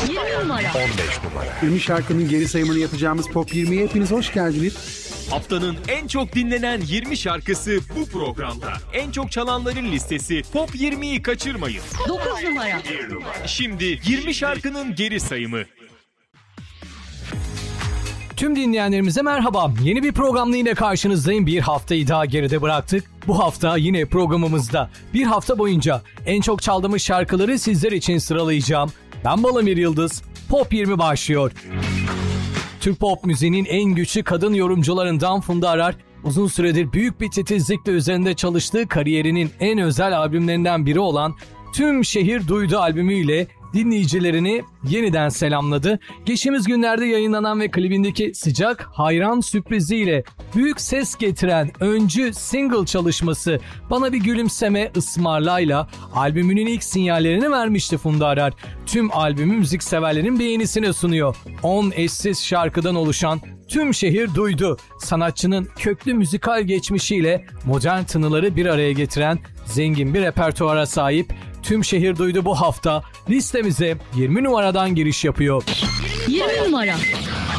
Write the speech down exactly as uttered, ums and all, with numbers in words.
yirmi numara. on beş numara. yirmi şarkının geri sayımını yapacağımız Pop yirmiye hepiniz hoş geldiniz. Haftanın en çok dinlenen yirmi şarkısı bu programda. En çok çalanların listesi Pop yirmiyi kaçırmayın. dokuz numara. Şimdi yirmi şarkının geri sayımı. Tüm dinleyenlerimize merhaba. Yeni bir programla yine karşınızdayım. Bir haftayı daha geride bıraktık. Bu hafta yine programımızda bir hafta boyunca en çok çaldığımız şarkıları sizler için sıralayacağım. Ben Balamir Yıldız. Pop yirmi başlıyor. Türk pop müziğinin en güçlü kadın yorumcularından Funda Arar, uzun süredir büyük bir titizlikle üzerinde çalıştığı kariyerinin en özel albümlerinden biri olan Tüm Şehir Duydu albümüyle dinleyicilerini yeniden selamladı. Geçtiğimiz günlerde yayınlanan ve klibindeki sıcak hayran sürpriziyle büyük ses getiren öncü single çalışması Bana Bir Gülümseme Ismarlayla albümünün ilk sinyallerini vermişti Funda Arar. Tüm albümü müzikseverlerin beğenisine sunuyor. on eşsiz şarkıdan oluşan Tüm Şehir Duydu, sanatçının köklü müzikal geçmişiyle modern tınıları bir araya getiren zengin bir repertuara sahip. Tüm Şehir Duydu bu hafta listemize yirmi numaradan giriş yapıyor. yirmi numara.